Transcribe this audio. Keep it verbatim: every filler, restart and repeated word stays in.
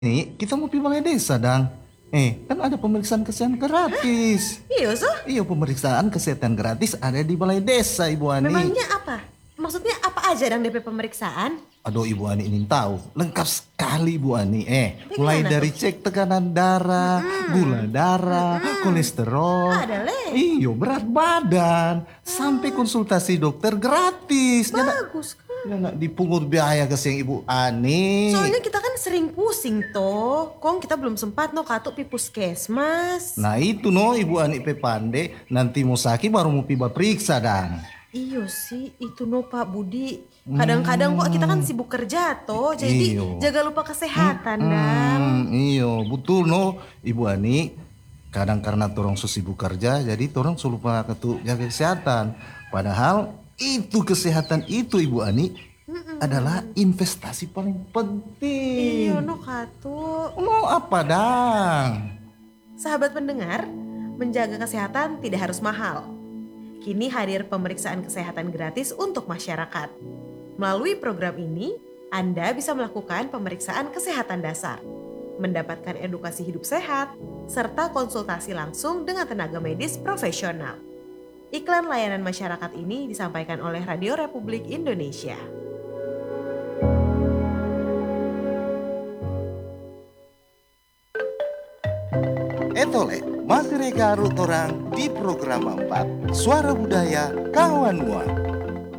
Nih, kita mau pergi balai desa, Dang. Eh, kan ada pemeriksaan kesehatan gratis. Iya, so? Iya, pemeriksaan kesehatan gratis ada di balai desa, Ibu Ani. Memangnya apa? Maksudnya apa aja dang D P pemeriksaan? Aduh, Ibu Ani ingin tahu. Lengkap sekali, Ibu Ani. Eh, Tapi mulai gimana dari tuh? cek tekanan darah, gula darah, kolesterol. Ada, Le. Iyo, berat badan. Sampai konsultasi dokter gratis. Jangan Bagus kan? jangan dipungut biaya ke siang Ibu Ani. Soalnya kita kan sering pusing toh. Kong kita belum sempat no katuk pi puskesmas. Nah itu no Ibu Ani pe pande. Nanti mau sakit baru mau piba periksa, Dang. Iyo sih, itu no Pak Budi. Kadang-kadang kok kita kan sibuk kerja toh. Jadi Iyo. jaga lupa kesehatan, dang. Hmm, iyo, betul no Ibu Ani. Kadang karena torong sibuk kerja, jadi torong lupa ketu jaga kesehatan. Padahal itu kesehatan itu Ibu Ani adalah investasi paling penting. Iyo no katuk. Mau apa, Dang? Sahabat pendengar, menjaga kesehatan tidak harus mahal. Kini hadir pemeriksaan kesehatan gratis untuk masyarakat. Melalui program ini, Anda bisa melakukan pemeriksaan kesehatan dasar, mendapatkan edukasi hidup sehat, serta konsultasi langsung dengan tenaga medis profesional. Iklan layanan masyarakat ini disampaikan oleh Radio Republik Indonesia. Etole, masih reka orang di program empat Suara Budaya Kawan Mua.